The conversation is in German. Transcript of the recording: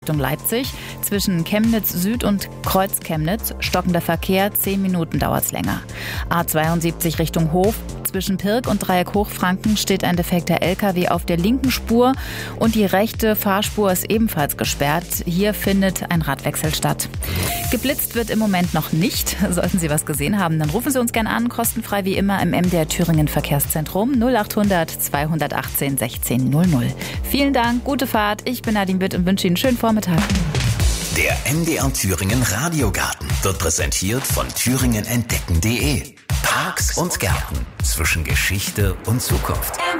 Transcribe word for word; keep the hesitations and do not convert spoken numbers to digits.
Richtung Leipzig. Zwischen Chemnitz Süd und Kreuz Chemnitz stockender Verkehr, zehn Minuten dauert es länger. A zweiundsiebzig Richtung Hof. Zwischen Pirk und Dreieck Hochfranken steht ein defekter L K W auf der linken Spur und die rechte Fahrspur ist ebenfalls gesperrt. Hier findet ein Radwechsel statt. Geblitzt wird im Moment noch nicht. Sollten Sie was gesehen haben, dann rufen Sie uns gerne an, kostenfrei wie immer im M D R Thüringen Verkehrszentrum null acht hundert zweihundertachtzehn sechzehn null null. Vielen Dank, gute Fahrt. Ich bin Nadine Witt und wünsche Ihnen einen schönen Vormittag. Der M D R Thüringen Radiogarten wird präsentiert von thüringen entdecken punkt de. Parks und Gärten zwischen Geschichte und Zukunft.